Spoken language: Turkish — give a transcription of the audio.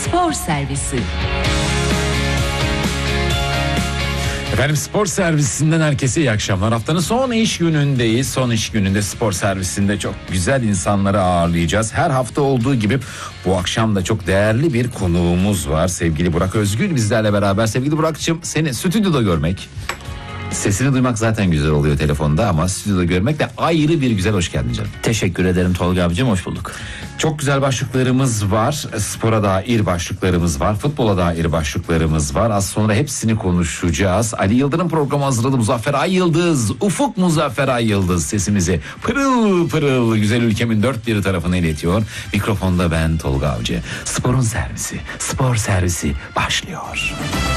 Spor Servisi. Efendim, spor servisinden herkese iyi akşamlar. Haftanın son iş günündeyiz. Son iş gününde spor servisinde çok güzel insanları ağırlayacağız. Her hafta olduğu gibi bu akşam da çok değerli bir konuğumuz var. Sevgili Burak Özgül bizlerle beraber. Sevgili Burak'cığım, seni stüdyoda görmek, sesini duymak zaten güzel oluyor telefonda ama stüdyoda görmek de ayrı bir güzel. Hoş geldin canım. Teşekkür ederim Tolga abicim, hoş bulduk. Çok güzel başlıklarımız var. Spora dair başlıklarımız var. Futbola dair başlıklarımız var. Az sonra hepsini konuşacağız. Ali Yıldırım programı hazırladı. Muzaffer Ay Yıldız, Ufuk Muzaffer Ay Yıldız sesimizi pırıl pırıl güzel ülkemin dört bir tarafına iletiyor. Mikrofonda ben Tolga Avcı. Sporun servisi, spor servisi başlıyor.